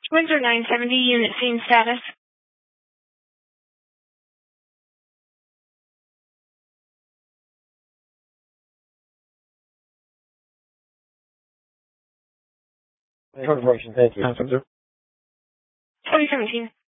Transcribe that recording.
Windsor 970, unit scene status. Information, thank you. 2017.